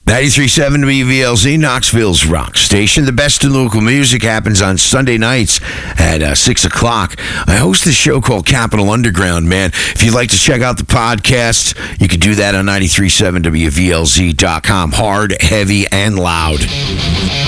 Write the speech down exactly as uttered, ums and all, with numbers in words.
ninety-three point seven W V L Z, Knoxville's rock station. The best in local music happens on Sunday nights at uh, six o'clock. I host this show called Capital Underground, man. If you'd like to check out the podcast, you can do that on ninety-three point seven W V L Z dot com. Hard, heavy, and loud.